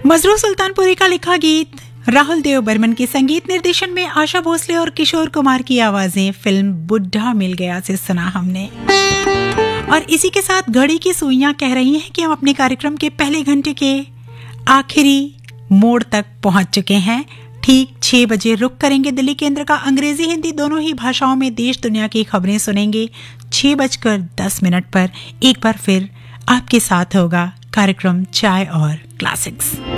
मजरू सुल्तानपुरी का लिखा गीत, राहुल देव बर्मन के संगीत निर्देशन में आशा भोसले और किशोर कुमार की आवाजें फिल्म बुढ़ा मिल गया से सुना हमने। और इसी के साथ घड़ी की सुइयां कह रही हैं कि हम अपने कार्यक्रम के पहले घंटे के आखिरी मोड़ तक पहुंच चुके हैं। ठीक 6 बजे रुक करेंगे दिल्ली केंद्र का अंग्रेजी हिंदी दोनों ही भाषाओं में देश दुनिया की खबरें सुनेंगे। 6:10 पर एक बार फिर आपके साथ होगा कार्यक्रम चाय और क्लासिक्स।